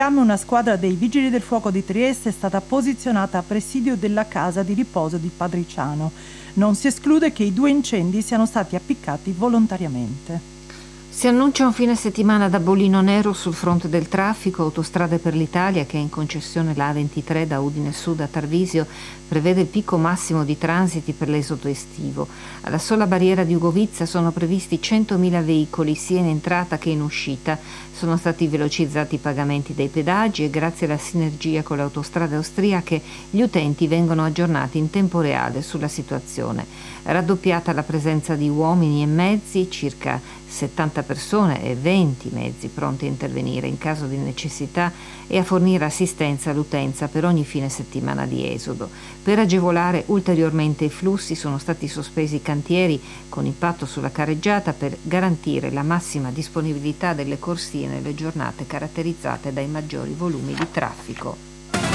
Una squadra dei Vigili del Fuoco di Trieste è stata posizionata a presidio della casa di riposo di Padriciano. Non si esclude che i 2 incendi siano stati appiccati volontariamente. Si annuncia un fine settimana da bollino nero sul fronte del traffico. Autostrade per l'Italia, che è in concessione la A23 da Udine Sud a Tarvisio, prevede il picco massimo di transiti per l'esodo estivo. Alla sola barriera di Ugovizza sono previsti 100.000 veicoli sia in entrata che in uscita. Sono stati velocizzati i pagamenti dei pedaggi e grazie alla sinergia con le autostrade austriache gli utenti vengono aggiornati in tempo reale sulla situazione. Raddoppiata la presenza di uomini e mezzi, circa 70 persone e 20 mezzi pronti a intervenire in caso di necessità e a fornire assistenza all'utenza per ogni fine settimana di esodo. Per agevolare ulteriormente i flussi sono stati sospesi i cantieri con impatto sulla carreggiata per garantire la massima disponibilità delle corsie nelle giornate caratterizzate dai maggiori volumi di traffico.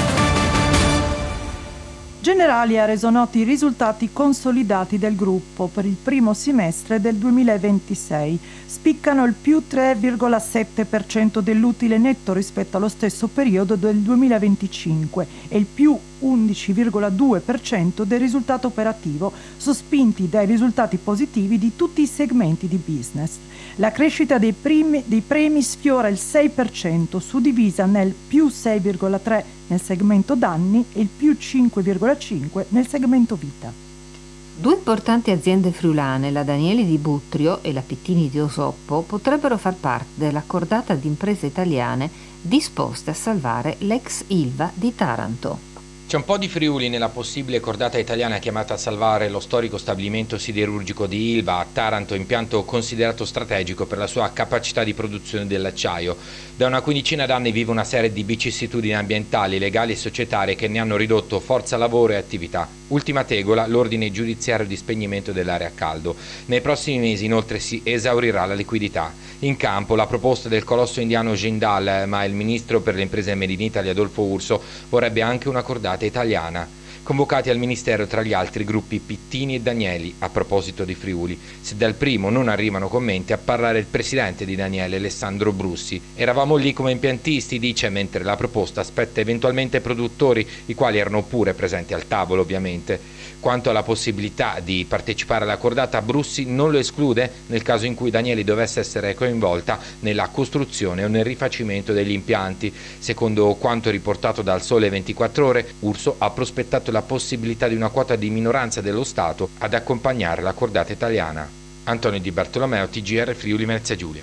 Generali ha reso noti i risultati consolidati del gruppo per il primo semestre del 2026. Spiccano il più 3,7% dell'utile netto rispetto allo stesso periodo del 2025 e il più 11,2% del risultato operativo, sospinti dai risultati positivi di tutti i segmenti di business. La crescita dei premi sfiora il 6%, suddivisa nel più 6,3% nel segmento danni e il più 5,5% nel segmento vita. 2 importanti aziende friulane, la Danieli di Buttrio e la Pittini di Osoppo, potrebbero far parte della cordata di imprese italiane disposte a salvare l'ex Ilva di Taranto. C'è un po' di Friuli nella possibile cordata italiana chiamata a salvare lo storico stabilimento siderurgico di Ilva a Taranto, impianto considerato strategico per la sua capacità di produzione dell'acciaio. Da una quindicina d'anni vive una serie di vicissitudini ambientali, legali e societarie che ne hanno ridotto forza lavoro e attività. Ultima tegola, l'ordine giudiziario di spegnimento dell'area a caldo. Nei prossimi mesi inoltre si esaurirà la liquidità. In campo la proposta del colosso indiano Jindal, ma il ministro per le imprese Made in Italy Adolfo Urso vorrebbe anche una cordata italiana. Convocati al ministero tra gli altri gruppi Pittini e Danieli. A proposito di Friuli, se dal primo non arrivano commenti, a parlare il presidente di Daniele, Alessandro Brussi. Eravamo lì come impiantisti, dice, mentre la proposta aspetta eventualmente produttori, i quali erano pure presenti al tavolo ovviamente. Quanto alla possibilità di partecipare alla cordata, Brussi non lo esclude nel caso in cui Danieli dovesse essere coinvolta nella costruzione o nel rifacimento degli impianti. Secondo quanto riportato dal Sole 24 Ore, Urso ha prospettato la possibilità di una quota di minoranza dello Stato ad accompagnare la cordata italiana. Antonio Di Bartolomeo, TGR Friuli Venezia Giulia.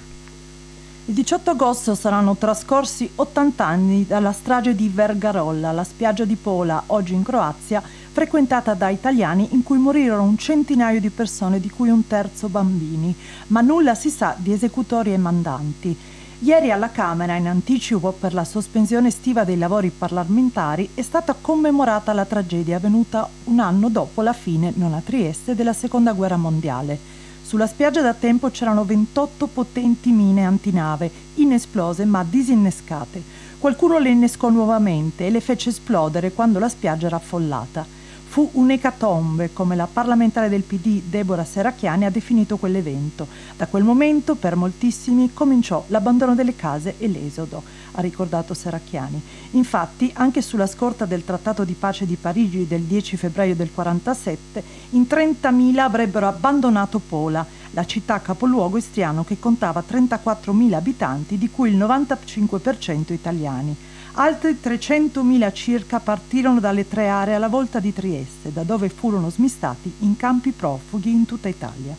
Il 18 agosto saranno trascorsi 80 anni dalla strage di Vergarolla, la spiaggia di Pola, oggi in Croazia, frequentata da italiani in cui morirono un centinaio di persone, di cui un terzo bambini, ma nulla si sa di esecutori e mandanti. Ieri alla Camera, in anticipo per la sospensione estiva dei lavori parlamentari, è stata commemorata la tragedia avvenuta un anno dopo la fine, non a Trieste, della Seconda Guerra Mondiale. Sulla spiaggia da tempo c'erano 28 potenti mine antinave, inesplose ma disinnescate. Qualcuno le innescò nuovamente e le fece esplodere quando la spiaggia era affollata. Fu un'ecatombe, come la parlamentare del PD Deborah Serracchiani ha definito quell'evento. Da quel momento, per moltissimi, cominciò l'abbandono delle case e l'esodo, ha ricordato Serracchiani. Infatti, anche sulla scorta del Trattato di pace di Parigi del 10 febbraio del 47, in 30.000 avrebbero abbandonato Pola, la città capoluogo istriano che contava 34.000 abitanti, di cui il 95% italiani. Altri 300.000 circa partirono dalle 3 aree alla volta di Trieste, da dove furono smistati in campi profughi in tutta Italia.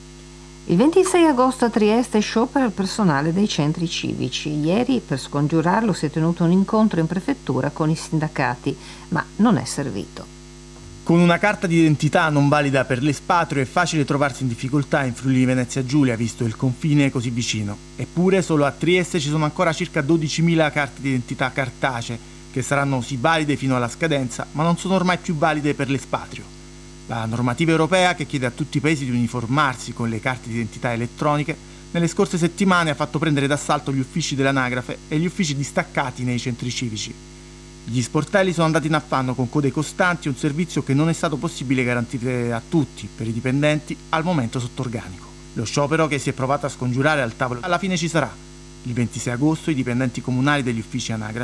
Il 26 agosto a Trieste sciopera il personale dei centri civici. Ieri, per scongiurarlo, si è tenuto un incontro in prefettura con i sindacati, ma non è servito. Con una carta d'identità non valida per l'espatrio è facile trovarsi in difficoltà in Friuli Venezia Giulia, visto il confine così vicino. Eppure solo a Trieste ci sono ancora circa 12.000 carte d'identità cartacee, che saranno sì valide fino alla scadenza, ma non sono ormai più valide per l'espatrio. La normativa europea, che chiede a tutti i paesi di uniformarsi con le carte d'identità elettroniche, nelle scorse settimane ha fatto prendere d'assalto gli uffici dell'anagrafe e gli uffici distaccati nei centri civici. Gli sportelli sono andati in affanno con code costanti, un servizio che non è stato possibile garantire a tutti, per i dipendenti, al momento sotto organico. Lo sciopero che si è provato a scongiurare al tavolo alla fine ci sarà. Il 26 agosto i dipendenti comunali degli uffici anagrafe